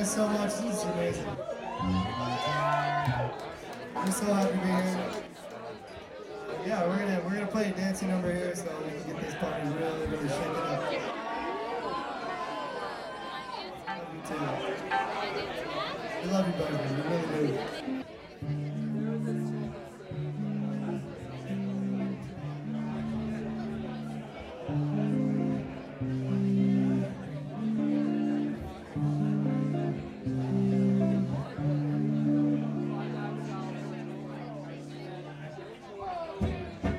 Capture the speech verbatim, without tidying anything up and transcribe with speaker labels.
Speaker 1: guys so much. This is amazing. I'm so happy to be here. Yeah, we're gonna we're gonna play a dancing number here so we can get this party really, really shaken up. Love you too. We love you both, man. We really do.